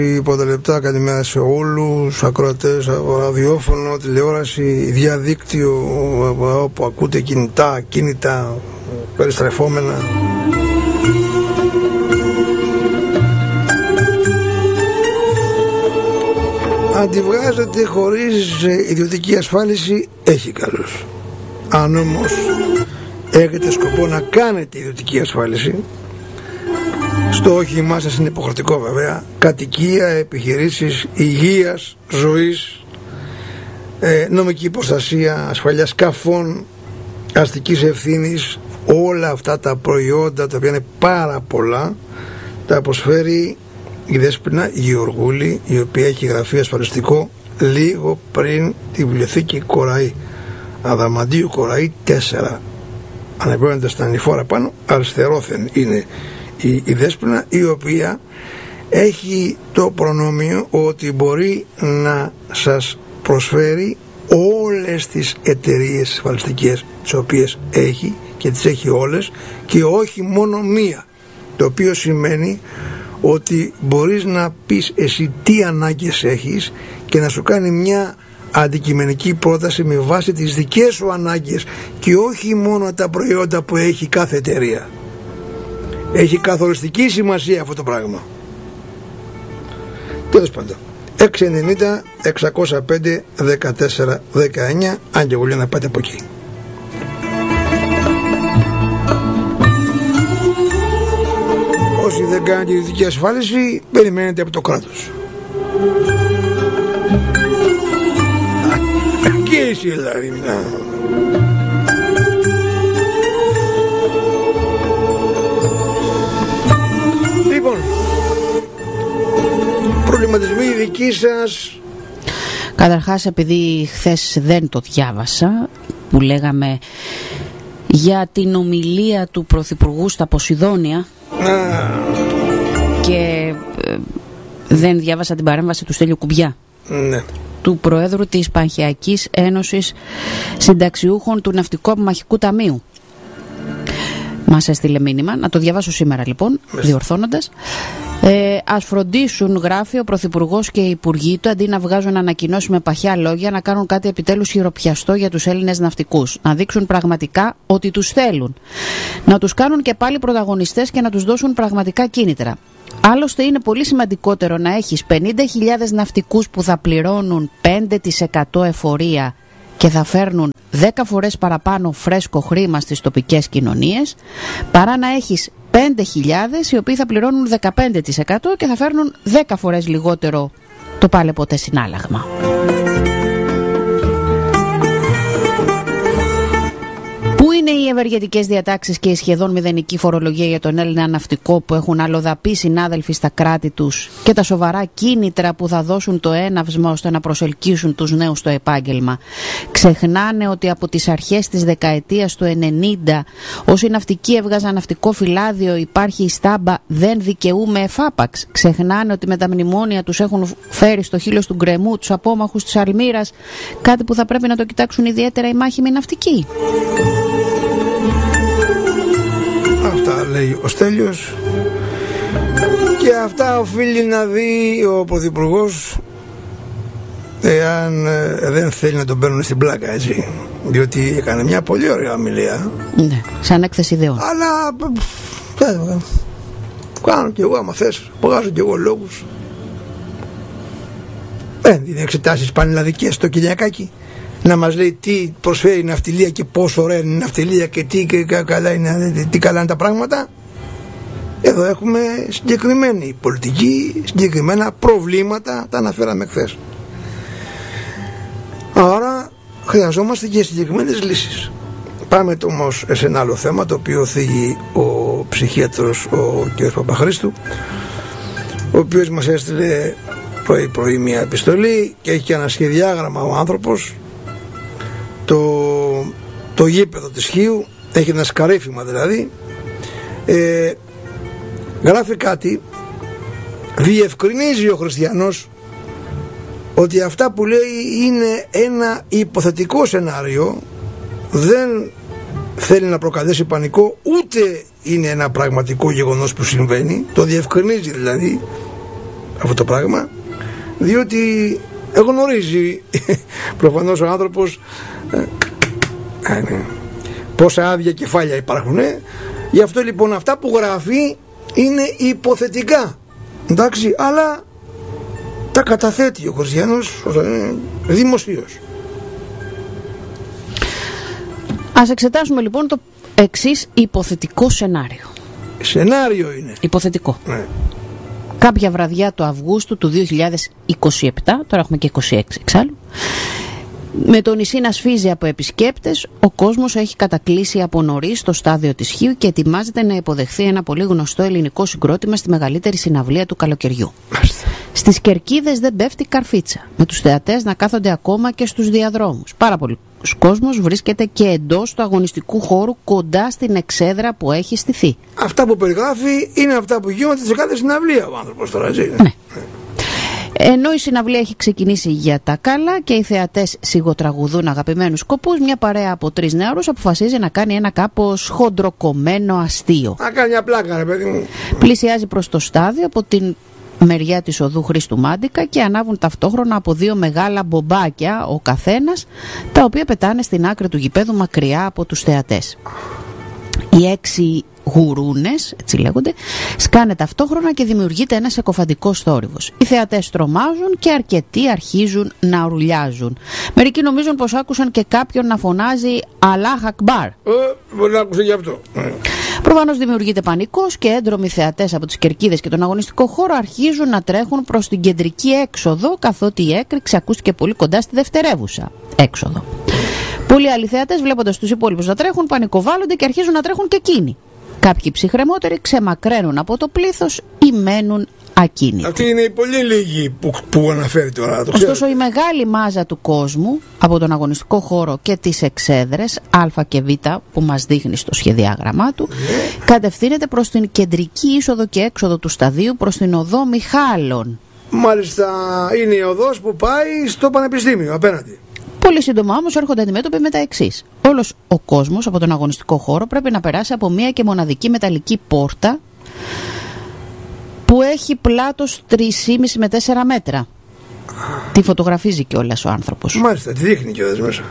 Πρώτα λεπτά, καλημέρα σε όλους, ακροατές από ραδιόφωνο, τηλεόραση, διαδίκτυο, όπου ακούτε κινητά, περιστρεφόμενα. Αν τη βγάζετε χωρίς ιδιωτική ασφάλιση, έχει καλώς. Αν όμως έχετε σκοπό να κάνετε ιδιωτική ασφάλιση, στο όχημά σας είναι υποχρεωτικό βέβαια, κατοικία, επιχειρήσεις, υγείας, ζωής, νομική προστασία, ασφαλεία σκαφών, αστικής ευθύνης, όλα αυτά τα προϊόντα, τα οποία είναι πάρα πολλά, τα προσφέρει η Δέσποινα Γεωργούλη, η οποία έχει γραφεί ασφαλιστικό λίγο πριν τη βιβλιοθήκη Κοραή, Αδαμαντίου Κοραή 4. Ανεβαίνοντα στα ανηφόρα πάνω, αριστερόθεν είναι η Δέσποινα, η οποία έχει το προνόμιο ότι μπορεί να σας προσφέρει όλες τις εταιρείες ασφαλιστικές τις οποίες έχει, και τις έχει όλες και όχι μόνο μία, το οποίο σημαίνει ότι μπορείς να πεις εσύ τι ανάγκες έχεις και να σου κάνει μια αντικειμενική πρόταση με βάση τις δικές σου ανάγκες και όχι μόνο τα προϊόντα που έχει κάθε εταιρεία. Έχει καθοριστική σημασία αυτό το πράγμα. Τέλος πάντων, 690-605-14-19, αν και εγώ λέω να πάτε από εκεί. Όσοι δεν κάνετε ιδιωτική ασφάλιση, περιμένετε από το κράτος. Και εσύ δηλαδή. Λοιπόν, προβληματισμοί δικοί σας. Καταρχάς, επειδή χθες δεν το διάβασα, που λέγαμε για την ομιλία του Πρωθυπουργού στα Ποσειδόνια, και δεν διάβασα την παρέμβαση του Στέλιου Κουμπιά, ναι, του Προέδρου της Πανχειακής Ένωσης Συνταξιούχων του Ναυτικού-Απομαχικού Ταμείου. Μας έστειλε μήνυμα, να το διαβάσω σήμερα λοιπόν, διορθώνοντας. Ας φροντίσουν, γράφει ο Πρωθυπουργός και οι υπουργοί του, αντί να βγάζουν ανακοινώσεις με παχιά λόγια, να κάνουν κάτι επιτέλους χειροπιαστό για τους Έλληνες ναυτικούς. Να δείξουν πραγματικά ότι τους θέλουν. Να τους κάνουν και πάλι πρωταγωνιστές και να τους δώσουν πραγματικά κίνητρα. Άλλωστε είναι πολύ σημαντικότερο να έχεις 50.000 ναυτικούς που θα πληρώνουν 5% εφορία και θα φέρνουν 10 φορές παραπάνω φρέσκο χρήμα στις τοπικές κοινωνίες, παρά να έχεις 5.000 οι οποίοι θα πληρώνουν 15% και θα φέρνουν 10 φορές λιγότερο το πάλε ποτέ συνάλλαγμα. Πού είναι οι ευεργετικές διατάξεις και η σχεδόν μηδενική φορολογία για τον Έλληνα ναυτικό που έχουν αλλοδαπεί συνάδελφοι στα κράτη τους και τα σοβαρά κίνητρα που θα δώσουν το έναυσμα ώστε να προσελκύσουν τους νέους στο επάγγελμα? Ξεχνάνε ότι από τις αρχές της δεκαετίας του 90, όσοι ναυτικοί έβγαζαν ναυτικό φυλάδιο, υπάρχει η στάμπα «Δεν δικαιούμε εφάπαξ». Ξεχνάνε ότι με τα μνημόνια τους έχουν φέρει στο χείλος του γκρεμού τους απόμαχους της Αλμύρας, κάτι που θα πρέπει να το κοιτάξουν ιδιαίτερα οι μάχημοι ναυτικοί. Αυτά λέει ο Στέλιος και αυτά οφείλει να δει ο Πρωθυπουργός, εάν δεν θέλει να τον παίρνουν στην πλάκα, έτσι, διότι έκανε μια πολύ ωραία ομιλία, ναι, σαν έκθεση ιδεών, αλλά κάνω κι εγώ, άμα θες, βγάζω κι εγώ λόγους. Δεν εξετάσεις πανελλαδικές στο Κυριακάκι να μας λέει τι προσφέρει η ναυτιλία και πόσο ωραία είναι η ναυτιλία και τι καλά είναι τα πράγματα. Εδώ έχουμε συγκεκριμένη πολιτική, συγκεκριμένα προβλήματα, τα αναφέραμε χθες. Άρα χρειαζόμαστε και συγκεκριμένες λύσεις. Πάμε όμως σε ένα άλλο θέμα, το οποίο θίγει ο ψυχίατρος ο κ. Παπαχρήστου, ο οποίος μας έστειλε πρωί μια επιστολή και έχει και ένα σχεδιάγραμμα ο άνθρωπος. Το γήπεδο της Χίου έχει ένα σκαρίφημα, δηλαδή γράφει κάτι, διευκρινίζει ο Χριστιανός ότι αυτά που λέει είναι ένα υποθετικό σενάριο, δεν θέλει να προκαλέσει πανικό, ούτε είναι ένα πραγματικό γεγονός που συμβαίνει, το διευκρινίζει δηλαδή, αυτό το πράγμα, διότι γνωρίζει προφανώς ο άνθρωπος πόσα άδεια κεφάλια υπάρχουν. Γι' αυτό λοιπόν αυτά που γράφει είναι υποθετικά, εντάξει, αλλά τα καταθέτει ο Χριστιανός δημοσίως. Ας εξετάσουμε λοιπόν το εξής υποθετικό σενάριο. Σενάριο είναι. Υποθετικό. Ναι. Κάποια βραδιά του Αυγούστου του 2027, τώρα έχουμε και 26 εξάλλου, με το νησί να σφίζει από επισκέπτες, ο κόσμος έχει κατακλείσει από νωρίς στο στάδιο της Χίου και ετοιμάζεται να υποδεχθεί ένα πολύ γνωστό ελληνικό συγκρότημα στη μεγαλύτερη συναυλία του καλοκαιριού. Στις κερκίδες δεν πέφτει καρφίτσα, με τους θεατές να κάθονται ακόμα και στους διαδρόμους. Πάρα πολλοί κόσμος βρίσκεται και εντός του αγωνιστικού χώρου, κοντά στην εξέδρα που έχει στηθεί. Αυτά που περιγράφει είναι αυτά που γίνονται σε κάθε συναυλία ο άνθρωπος τώρα, έτσι. Ναι. Ενώ η συναυλία έχει ξεκινήσει για τα καλά και οι θεατές σιγοτραγουδούν αγαπημένους σκοπούς, μια παρέα από 3 νεαρούς αποφασίζει να κάνει ένα κάπως χοντροκομμένο αστείο. Να κάνει μια πλάκα, ρε παιδί μου. Πλησιάζει προς το στάδιο από την μεριά της οδού Χρήστου Μάντικα και ανάβουν ταυτόχρονα από 2 μεγάλα μπομπάκια ο καθένας, τα οποία πετάνε στην άκρη του γηπέδου μακριά από τους θεατές. Οι 6 γουρούνες, έτσι λέγονται, σκάνε ταυτόχρονα και δημιουργείται ένας εκοφαντικός θόρυβος. Οι θεατές τρομάζουν και αρκετοί αρχίζουν να ουρλιάζουν. Μερικοί νομίζουν πως άκουσαν και κάποιον να φωνάζει «Αλάχ Ακμπάρ». Μπορεί να άκουσε γι' αυτό. Προφανώς δημιουργείται πανικός και έντρομοι θεατές από τις κερκίδες και τον αγωνιστικό χώρο αρχίζουν να τρέχουν προς την κεντρική έξοδο, καθότι η έκρηξη ακούστηκε πολύ κοντά στη δευτερεύουσα έξοδο. Πολλοί άλλοι θεατές, βλέποντας τους υπόλοιπους να τρέχουν, πανικοβάλλονται και αρχίζουν να τρέχουν και εκείνοι. Κάποιοι ψυχρεμότεροι ξεμακραίνουν από το πλήθος ή μένουν ακίνητοι. Αυτοί είναι οι πολύ λίγοι που αναφέρει τώρα. Ωστόσο, η μεγάλη μάζα του κόσμου από τον αγωνιστικό χώρο και τις εξέδρες Α και Β που μας δείχνει στο σχεδιάγραμμά του, κατευθύνεται προς την κεντρική είσοδο και έξοδο του σταδίου, προς την οδό Μιχάλων. Μάλιστα, είναι η οδός που πάει στο Πανεπιστήμιο απέναντι. Πολύ σύντομα όμως έρχονται αντιμέτωποι με τα εξής. Όλος ο κόσμος από τον αγωνιστικό χώρο πρέπει να περάσει από μία και μοναδική μεταλλική πόρτα που έχει πλάτος 3,5 με 4 μέτρα. Τη φωτογραφίζει κιόλας ο άνθρωπος. Μάλιστα, τη δείχνει κιόλας μέσα.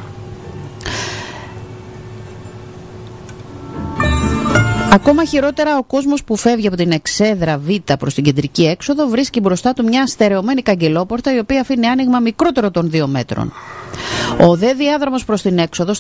Ακόμα χειρότερα, ο κόσμος που φεύγει από την εξέδρα Β προς την κεντρική έξοδο βρίσκει μπροστά του μια στερεωμένη καγκελόπορτα, η οποία αφήνει άνοιγμα μικρότερο των 2 μέτρων. Ο δε διάδρομος προς την έξοδο